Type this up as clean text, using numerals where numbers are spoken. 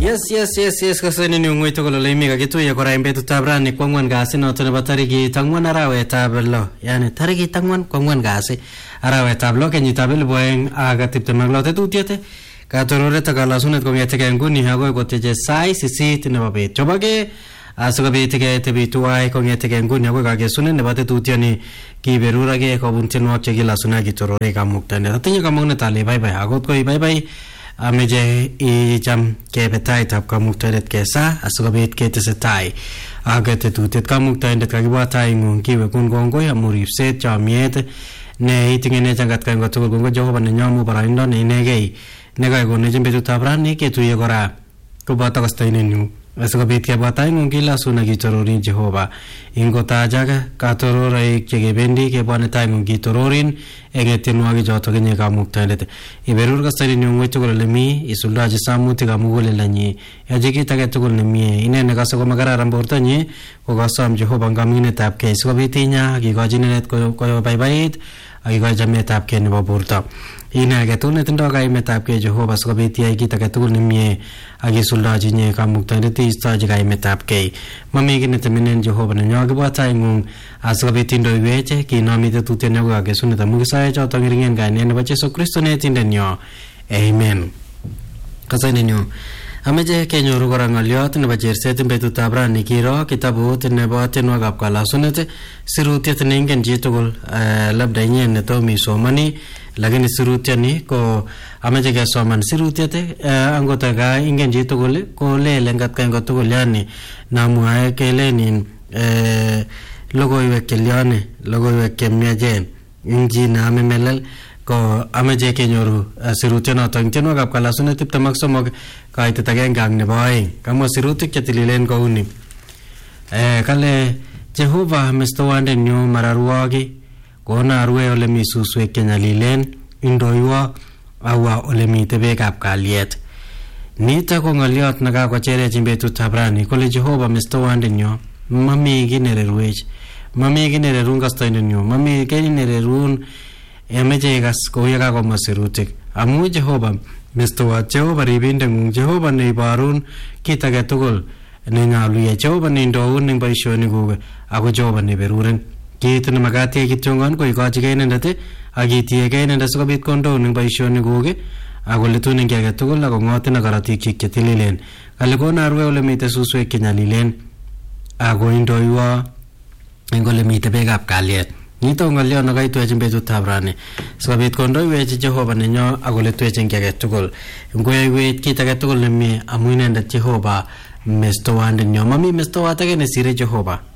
Yes, kasani ni ungwito ko lolimi ka gitu ya kora imbetu tabrani kwangwan gasi no tone batarigi tangwan arawe tablo yani tarigi tangwan kwangwan gasi arawe tablo kenyi tabel boeng aga tipte maglote tutiete ka torore takala sunet ko ngete ke nguni hago ko teje sai sisit ne babe chobage asoga bete ke te bituai ko ngete ke nguni hago ka ke sunet ne bate tutiani ki berura ke ko bunten wak chegi la suna ki torore ka muktane tatinya ka mongne tale bye hago ko bye ameje I jam ke betai tap kamuktaret kesa asogabet ke tesetai agate tutet kamuktaret kagibatai ngung kiwe kun gongoy amurip set jamiet ne itingene jangat kan goto gongo Jehova ne nyamu baraindo ne negei negai gonne jembe tutabran ne ke tuye gora ko bata kastaine nyu asogabet ke batai ngung kila suna gi tororin Jehova ingota jaga ka torore ke bendi ke bane tai ngung gi tororin engetenwa gi joto genye kamuktaret iberur kastaine nyu ngweto ko lemi isulda je samuti ga mugole lanyi ajiki tage to ne mie ine ne kaso ko magara ramborto nyi ko gasam Jehova ngamine tap ke sobitinya gi gajinet ko bye ai ga jamet tap ke ne borto ina ga tune tindo ga imet tap ke Jehova sobitiya gi tage to ne mie agi sulda je nye kamuktaret ista je ga imet tap ke mami gi ne temenen Jehova ne nyaga batai ngung asobitindo weche ki namite tutene ga ke suneta mugisa joto ngiringen ga ne Yesu Kristo ne tindenyo amen kasane nyo ameje kenyoru kora ngaliot nebo cherset betut abrani kiro kitabut nebo tenwagap kalasunet sirutiet ne ingen chitugul labda inyen ne tomi somani lakini sirutiani ko ameje kesoman sirutiet angot ga ingen chitugul ko lele ngat kan tugul yani namwae kelenin logoiwek cheliane logoiwek chemiachen inji na amemelel ko ameje kenyoru sirutiet noto tenwagap kalasunet 23 kaitet agenge ak nebo aeng kamwa sirutik chetililen kouni kale Jehova mestowande nyu mararwagi kona arwe ole mi suswek chenyalilen indoiwa awa ole mi tebekab kalyet nito ko ngaliot nakakocherech betut abrani kole Jehova mestowande nyu mami ginererwech mami ginererun kastoinde nyu mami ginererun emeje gas ko yaga ko sirutik amu Jehova Mr. Jehova ribinde ngung Jehova ne ibarun kit age tugul ne nyalu ye Jehova ne ndoun ning boisionik kuk ako Jehova ne beruren kit ne magat ye kityongon ko ikochi ke inendet akitie ke inendet sikobit kondou ning boisionik kuk ako letunen ki age tugul ako ngoten karatik chik chetililen kale kona arwe ole mite suswek chenyalilen ako indoiwa eng ole mite bekab kalyet nito ngalyo na kaitwech betut abrani sikobit kondoiwech Jehova nenyo akole twechen ki age tugul ngoiwech kit age tugul nemie amu inendet Jehova mestowande nyo mami mestowat age nesire Jehova